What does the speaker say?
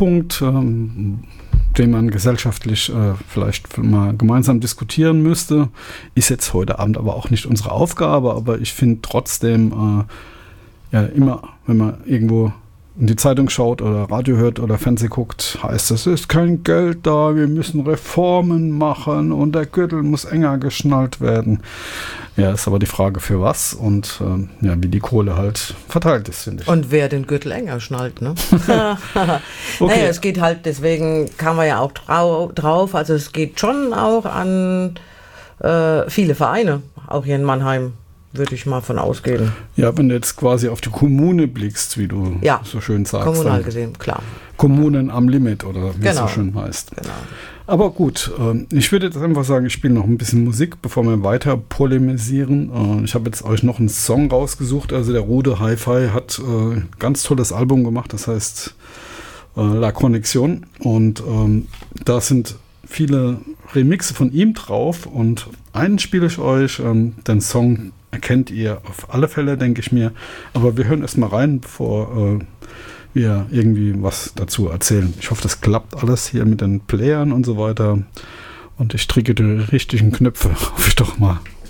Punkt, den man gesellschaftlich vielleicht mal gemeinsam diskutieren müsste. Ist jetzt heute Abend aber auch nicht unsere Aufgabe, aber ich finde trotzdem, immer, wenn man irgendwo in die Zeitung schaut oder Radio hört oder Fernsehen guckt, heißt es ist kein Geld da, wir müssen Reformen machen und der Gürtel muss enger geschnallt werden. Ja, ist aber die Frage für was und wie die Kohle halt verteilt ist, finde ich. Und wer den Gürtel enger schnallt, ne? Okay. Naja, es geht halt, deswegen kam man ja auch drauf, also es geht schon auch an viele Vereine, auch hier in Mannheim. Würde ich mal von ausgehen. Ja, wenn du jetzt quasi auf die Kommune blickst, wie du so schön sagst. Kommunal gesehen, klar. Kommunen am Limit oder wie es so schön heißt. Genau. Aber gut, ich würde jetzt einfach sagen, ich spiele noch ein bisschen Musik, bevor wir weiter polemisieren. Ich habe jetzt euch noch einen Song rausgesucht. Also der Rude Hi-Fi hat ein ganz tolles Album gemacht, das heißt La Connexion. Und da sind viele Remixe von ihm drauf und einen spiele ich euch, den Song erkennt ihr auf alle Fälle, denke ich mir. Aber wir hören erst mal rein, bevor wir irgendwie was dazu erzählen. Ich hoffe, das klappt alles hier mit den Playern und so weiter. Und ich drücke die richtigen Knöpfe, hoffe ich doch mal.